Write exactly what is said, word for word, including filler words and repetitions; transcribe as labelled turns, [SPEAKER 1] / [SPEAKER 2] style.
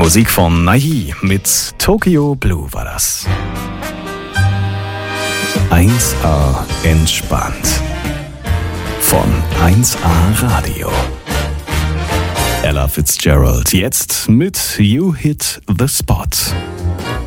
[SPEAKER 1] Musik von Nahi mit Tokyo Blue war das. eins A entspannt. Von eins A Radio. Ella Fitzgerald jetzt mit You Hit the Spot.